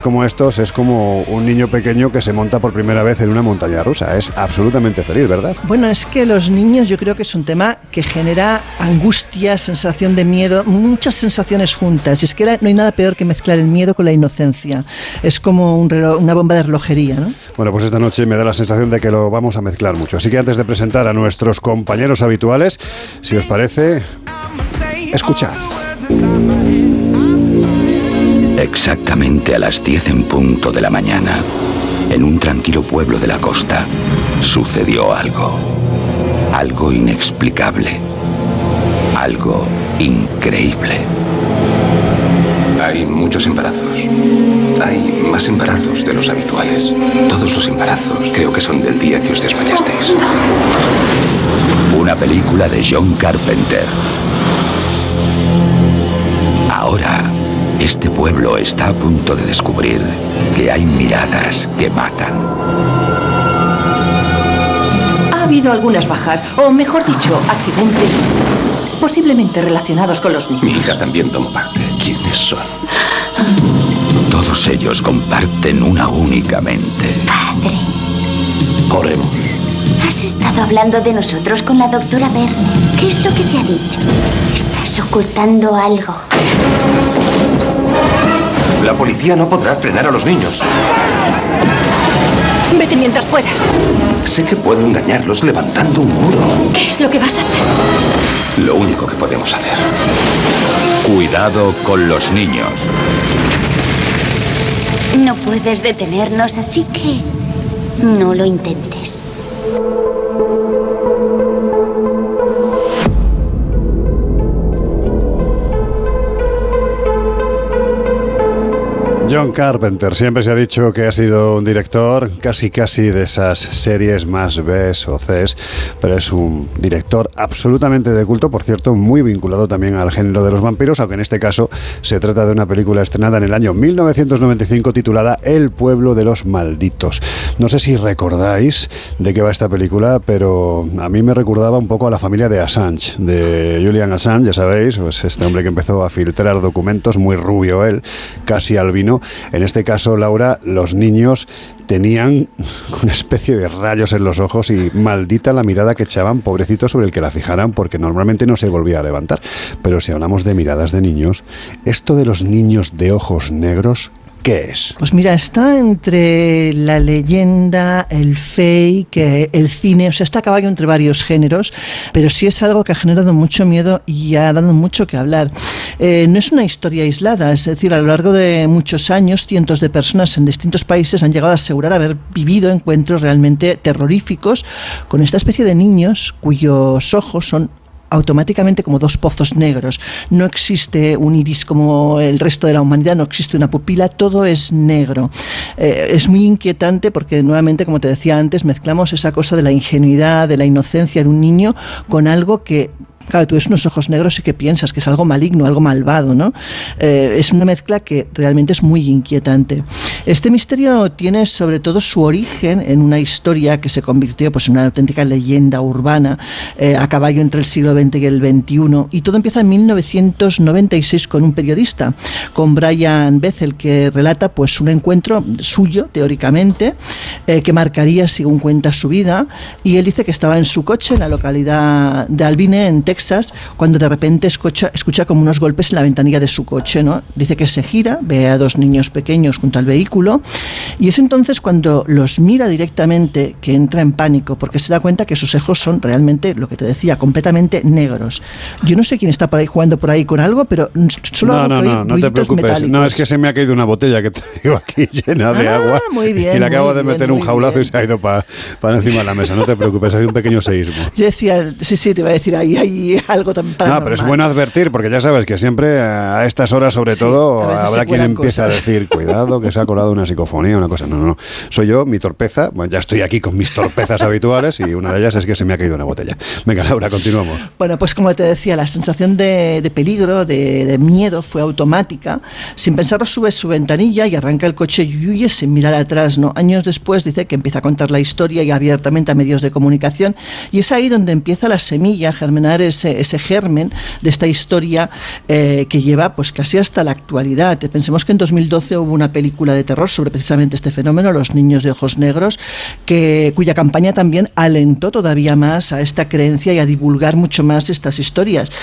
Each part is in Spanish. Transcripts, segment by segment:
Como estos es como un niño pequeño que se monta por primera vez en una montaña rusa. Es absolutamente feliz, ¿verdad? Bueno, es que los niños yo creo que es un tema que genera angustia, sensación de miedo, muchas sensaciones juntas. Y es que no hay nada peor que mezclar el miedo con la inocencia. Es como una bomba de relojería, ¿no? Bueno, pues esta noche me da la sensación de que lo vamos a mezclar mucho. Así que antes de presentar a nuestros compañeros habituales, si os parece, escuchad. Exactamente a las 10 en punto de la mañana, en un tranquilo pueblo de la costa, sucedió algo. Algo inexplicable. Algo increíble. Hay muchos embarazos. Hay más embarazos de los habituales. Todos los embarazos creo que son del día que os desmayasteis. Una película de John Carpenter. Ahora, este pueblo está a punto de descubrir que hay miradas que matan. Ha habido algunas bajas, o mejor dicho, accidentes posiblemente relacionados con los niños. Mi hija también tomó parte. ¿Quiénes son? Todos ellos comparten una única mente. Padre. Oremos. ¿Has estado hablando de nosotros con la doctora Verne? ¿Qué es lo que te ha dicho? Estás ocultando algo. La policía no podrá frenar a los niños. Vete mientras puedas. Sé que puedo engañarlos levantando un muro. ¿Qué es lo que vas a hacer? Lo único que podemos hacer. Cuidado con los niños. No puedes detenernos, así que no lo intentes. John Carpenter, siempre se ha dicho que ha sido un director casi de esas series más Bs o Cs, pero es un director absolutamente de culto, por cierto, muy vinculado también al género de los vampiros, aunque en este caso se trata de una película estrenada en el año 1995 titulada El pueblo de los malditos. No sé si recordáis de qué va esta película, pero a mí me recordaba un poco a la familia de Assange, de Julian Assange, ya sabéis, pues este hombre que empezó a filtrar documentos, muy rubio él, casi albino. En este caso, Laura, los niños tenían una especie de rayos en los ojos y maldita la mirada que echaban, pobrecito, sobre el que la fijaran, porque normalmente no se volvía a levantar. Pero si hablamos de miradas de niños, esto de los niños de ojos negros, ¿qué es? Pues mira, está entre la leyenda, el fake, el cine, o sea, está a caballo entre varios géneros, pero sí es algo que ha generado mucho miedo y ha dado mucho que hablar. No es una historia aislada, es decir, a lo largo de muchos años, cientos de personas en distintos países han llegado a asegurar haber vivido encuentros realmente terroríficos con esta especie de niños cuyos ojos son automáticamente como dos pozos negros. No existe un iris como el resto de la humanidad, no existe una pupila, todo es negro. Es muy inquietante porque nuevamente, como te decía antes, mezclamos esa cosa de la ingenuidad, de la inocencia de un niño con algo que... Claro, tú ves unos ojos negros y que piensas que es algo maligno, algo malvado, ¿no? Es una mezcla que realmente es muy inquietante. Este misterio tiene sobre todo su origen en una historia que se convirtió pues, en una auténtica leyenda urbana a caballo entre el siglo XX y el XXI. Y todo empieza en 1996 con un periodista, con Brian Bethel, que relata pues, un encuentro suyo, teóricamente, que marcaría, según cuenta, su vida. Y él dice que estaba en su coche en la localidad de Albine, en Texas, cuando de repente escucha como unos golpes en la ventanilla de su coche, ¿no? Dice que se gira, ve a dos niños pequeños junto al vehículo y es entonces cuando los mira directamente que entra en pánico porque se da cuenta que sus ojos son realmente, lo que te decía, completamente negros. Yo no sé quién está por ahí jugando por ahí con algo, pero solo no te preocupes. Metálicos. No, es que se me ha caído una botella que traigo aquí llena de agua muy bien, y le acabo de meter un jaulazo y se ha ido para encima de la mesa. No te preocupes, hay un pequeño seísmo. Yo decía, sí, te iba a decir ahí algo tan paranormal. No, pero es bueno advertir, porque ya sabes que siempre a estas horas, sobre todo, habrá quien empiece a decir, cuidado, que se ha colado una psicofonía, una cosa. No. Soy yo, mi torpeza. Bueno, ya estoy aquí con mis torpezas habituales y una de ellas es que se me ha caído una botella. Venga, Laura, continuamos. Bueno, pues como te decía, la sensación de peligro, de miedo fue automática. Sin pensarlo, sube su ventanilla y arranca el coche y huye sin mirar atrás, ¿no? Años después dice que empieza a contar la historia y abiertamente a medios de comunicación, y es ahí donde empieza la semilla a germinar ese germen de esta historia que lleva pues casi hasta la actualidad. Pensemos que en 2012 hubo una película de terror sobre precisamente este fenómeno, Los niños de ojos negros, cuya campaña también alentó todavía más a esta creencia y a divulgar mucho más estas historias.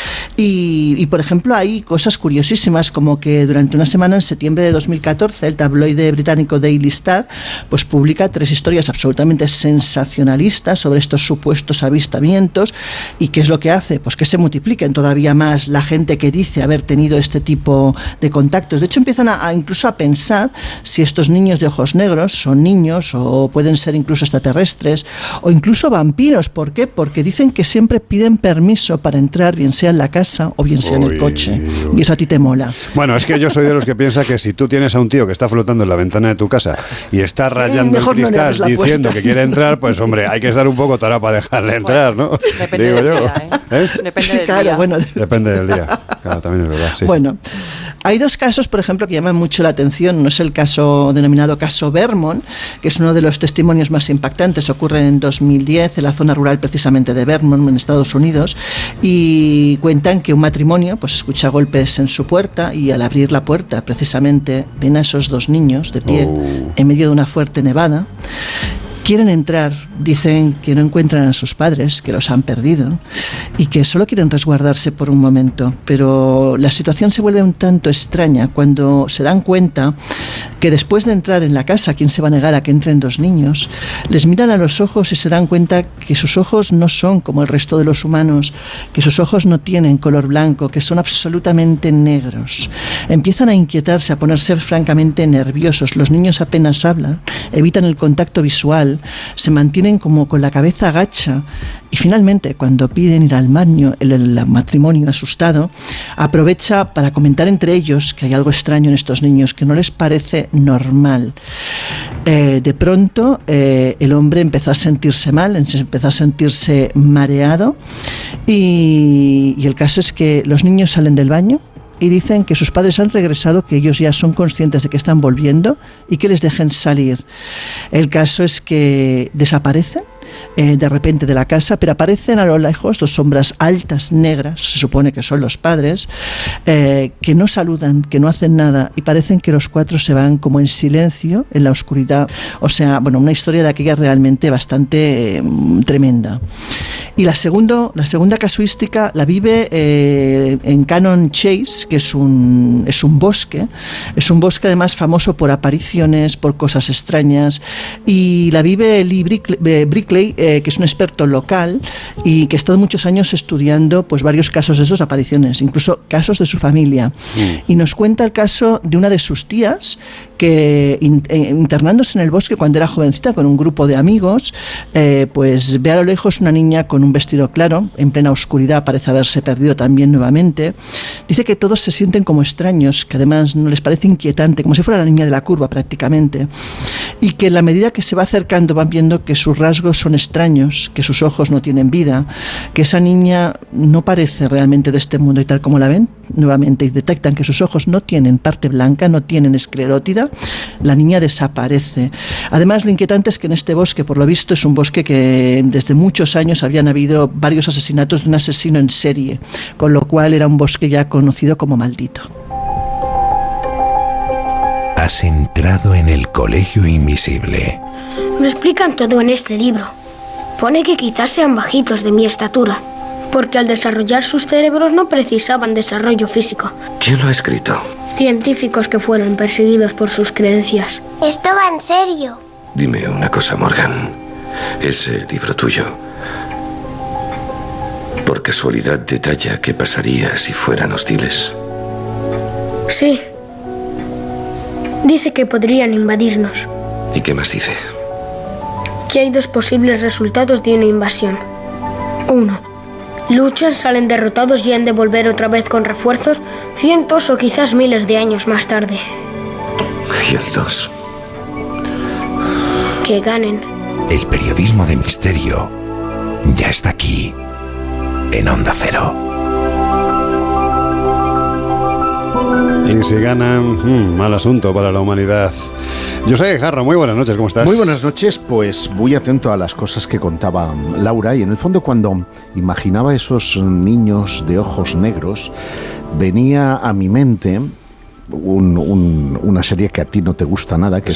Y por ejemplo, hay cosas curiosísimas, como que durante una semana en septiembre de 2014 el tabloide británico Daily Star pues publica 3 historias absolutamente sensacionalistas sobre estos supuestos avistamientos. ¿Y qué es lo que hace? Pues que se multipliquen todavía más la gente que dice haber tenido este tipo de contactos. De hecho, empiezan incluso a pensar si estos niños de ojos negros son niños o pueden ser incluso extraterrestres o incluso vampiros. ¿Por qué? Porque dicen que siempre piden permiso para entrar, bien sea en la casa o bien sea en el coche. Y eso a ti te mola. Bueno, es que yo soy de los que piensa que si tú tienes a un tío que está flotando en la ventana de tu casa y está rayando el cristal diciendo que quiere entrar, pues hombre, hay que estar un poco tarado para dejarle entrar, ¿no? Depende del día, ¿eh? Depende del día. Bueno, depende del día. Claro, también es verdad. Sí, bueno, hay 2 casos, por ejemplo, que llaman mucho la atención. No es el caso denominado caso Vermont, que es uno de los testimonios más impactantes. Ocurre en 2010 en la zona rural precisamente de Vermont, en Estados Unidos, y cuentan que un matrimonio pues escucha golpes en su puerta y al abrir la puerta precisamente ven a esos 2 niños de pie en medio de una fuerte nevada. Quieren entrar, dicen que no encuentran a sus padres, que los han perdido y que solo quieren resguardarse por un momento. Pero la situación se vuelve un tanto extraña cuando se dan cuenta que después de entrar en la casa, ¿quién se va a negar a que entren 2 niños? Les miran a los ojos y se dan cuenta que sus ojos no son como el resto de los humanos, que sus ojos no tienen color blanco, que son absolutamente negros. Empiezan a inquietarse, a ponerse francamente nerviosos. Los niños apenas hablan, evitan el contacto visual, se mantienen como con la cabeza agacha y finalmente cuando piden ir al baño, el matrimonio asustado aprovecha para comentar entre ellos que hay algo extraño en estos niños, que no les parece normal. De pronto el hombre empezó a sentirse mal, empezó a sentirse mareado y el caso es que los niños salen del baño y dicen que sus padres han regresado, que ellos ya son conscientes de que están volviendo y que les dejen salir. El caso es que desaparecen de repente de la casa, pero aparecen a lo lejos 2 sombras altas, negras, se supone que son los padres, que no saludan, que no hacen nada y parecen que los 4 se van como en silencio, en la oscuridad. O sea, bueno, una historia de aquella realmente bastante tremenda. Y la segunda casuística la vive en Cannon Chase, que es un bosque además famoso por apariciones, por cosas extrañas, y la vive Lee Brickley, que es un experto local y que ha estado muchos años estudiando pues varios casos de esas apariciones, incluso casos de su familia. Y nos cuenta el caso de una de sus tías que internándose en el bosque cuando era jovencita con un grupo de amigos, pues ve a lo lejos una niña con un vestido claro, en plena oscuridad, parece haberse perdido también nuevamente. Dice que todos se sienten como extraños, que además no les parece inquietante, como si fuera la niña de la curva prácticamente, y que en la medida que se va acercando van viendo que sus rasgos son extraños, que sus ojos no tienen vida, que esa niña no parece realmente de este mundo, y tal como la ven nuevamente y detectan que sus ojos no tienen parte blanca, no tienen esclerótida, la niña desaparece. Además, lo inquietante es que en este bosque, por lo visto, es un bosque que desde muchos años habían habido varios asesinatos de un asesino en serie, con lo cual era un bosque ya conocido como maldito. Has entrado en el colegio invisible. Lo explican todo en este libro. Pone que quizás sean bajitos de mi estatura, porque al desarrollar sus cerebros no precisaban desarrollo físico. ¿Quién lo ha escrito? Científicos que fueron perseguidos por sus creencias. Esto va en serio. Dime una cosa, Morgan. Ese libro tuyo, ¿por casualidad detalla qué pasaría si fueran hostiles? Sí. Dice que podrían invadirnos. ¿Y qué más dice? Que hay 2 posibles resultados de una invasión. 1. Luchan, salen derrotados y han de volver otra vez con refuerzos cientos o quizás miles de años más tarde. Y el 2. Que ganen. El periodismo de misterio ya está aquí, en Onda Cero. Y si ganan, mal asunto para la humanidad. José Jarro, muy buenas noches, ¿cómo estás? Muy buenas noches, pues muy atento a las cosas que contaba Laura, y en el fondo cuando imaginaba esos niños de ojos negros, venía a mi mente una serie que a ti no te gusta nada, que